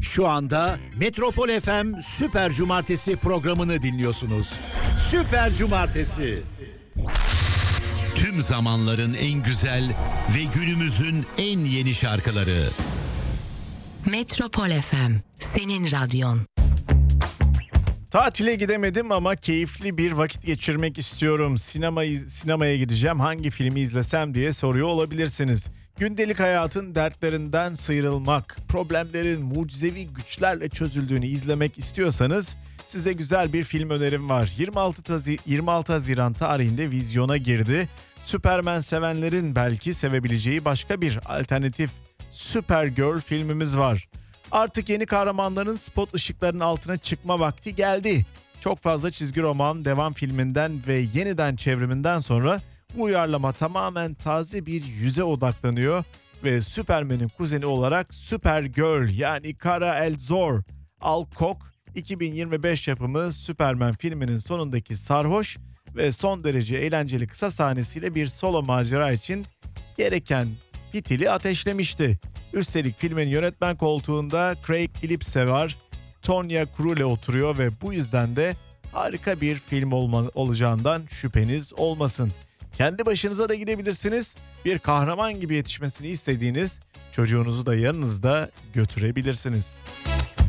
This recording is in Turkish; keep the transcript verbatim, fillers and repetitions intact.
Şu anda Metropol F M Süper Cumartesi programını dinliyorsunuz. Süper Cumartesi. Tüm zamanların en güzel ve günümüzün en yeni şarkıları. Metropol F M, senin radyon. Tatile gidemedim ama keyifli bir vakit geçirmek istiyorum. Sinemayı, sinemaya gideceğim, hangi filmi izlesem diye soruyor olabilirsiniz. Gündelik hayatın dertlerinden sıyrılmak, problemlerin mucizevi güçlerle çözüldüğünü izlemek istiyorsanız size güzel bir film önerim var. yirmi altı Haziran tarihinde vizyona girdi. Superman sevenlerin belki sevebileceği başka bir alternatif Supergirl filmimiz var. Artık yeni kahramanların spot ışıklarının altına çıkma vakti geldi. Çok fazla çizgi roman, devam filminden ve yeniden çevriminden sonra bu uyarlama tamamen taze bir yüze odaklanıyor ve Superman'in kuzeni olarak Supergirl yani Kara El-Zor Al-Kok iki bin yirmi beş yapımı Superman filminin sonundaki sarhoş ve son derece eğlenceli kısa sahnesiyle bir solo macera için gereken fitili ateşlemişti. Üstelik filmin yönetmen koltuğunda Craig Phillips'e var. Tonya Crule oturuyor ve bu yüzden de harika bir film olma, olacağından şüpheniz olmasın. Kendi başınıza da gidebilirsiniz. Bir kahraman gibi yetişmesini istediğiniz çocuğunuzu da yanınızda götürebilirsiniz.